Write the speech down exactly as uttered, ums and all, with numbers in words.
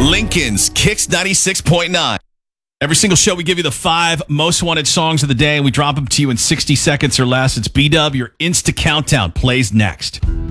Lincoln's Kicks ninety-six point nine. Every single show, we give you the five most wanted songs of the day, and we drop them to you in sixty seconds or less. It's B-Dub. Your Insta Countdown plays next.